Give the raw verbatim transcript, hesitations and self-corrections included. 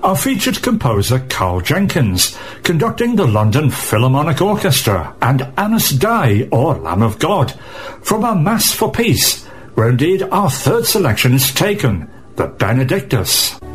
our featured composer Carl Jenkins, conducting the London Philharmonic Orchestra, and Agnus Dei, or Lamb of God, from our Mass for Peace, where indeed our third selection is taken, the Benedictus.